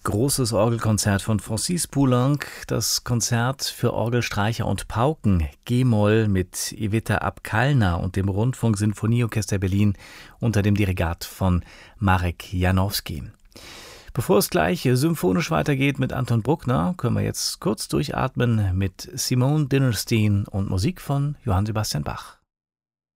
Großes Orgelkonzert von Francis Poulenc, das Konzert für Orgel, Streicher und Pauken, G-Moll mit Ivica Abkalna und dem Rundfunk-Sinfonieorchester Berlin unter dem Dirigat von Marek Janowski. Bevor es gleich symphonisch weitergeht mit Anton Bruckner, können wir jetzt kurz durchatmen mit Simone Dinnerstein und Musik von Johann Sebastian Bach.